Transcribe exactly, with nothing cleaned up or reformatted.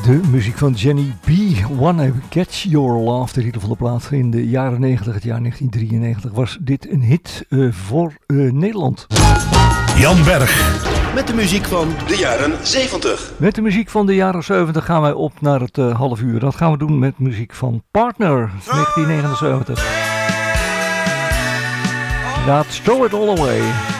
De muziek van Jenny B. Wanna Catch Your Love, de titel van de plaat. In de jaren negentig, het jaar negentien drieënnegentig, was dit een hit uh, voor uh, Nederland. Jan Berg. Met de muziek van de jaren zeventig. Met de muziek van de jaren zeventig gaan wij op naar het uh, half uur. Dat gaan we doen met muziek van Partner, negentien negenenzeventig. That's Throw It All Away.